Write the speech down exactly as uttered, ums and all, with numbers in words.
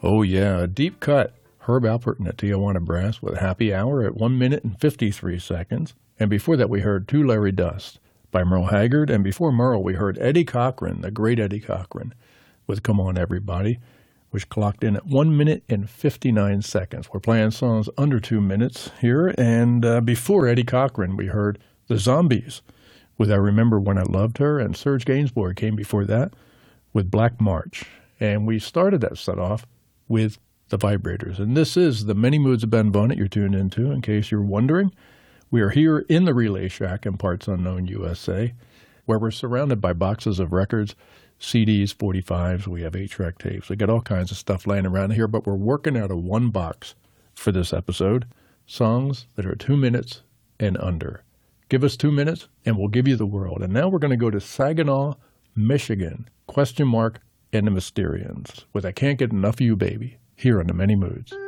Oh, yeah, a deep cut. Herb Alpert and the Tijuana Brass with Happy Hour at one minute and fifty-three seconds. And before that, we heard To Larry Dust by Merle Haggard. And before Merle, we heard Eddie Cochran, the great Eddie Cochran, with Come On Everybody, which clocked in at one minute and fifty-nine seconds. We're playing songs under two minutes here. And uh, before Eddie Cochran, we heard The Zombies with I Remember When I Loved Her. And Serge Gainsbourg came before that with Black March. And we started that set off with The Vibrators. And this is the Many Moods of Ben Bonnet you're tuned into, in case you're wondering. We are here in the Relay Shack in Parts Unknown, U S A, where we're surrounded by boxes of records, C Ds, forty-fives, we have eight-track tapes. We got all kinds of stuff laying around here, but we're working out of one box for this episode, songs that are two minutes and under. Give us two minutes, and we'll give you the world. And now we're going to go to Saginaw, Michigan, question mark, and the Mysterians, with I Can't Get Enough of You, Baby, here on The Many Moods.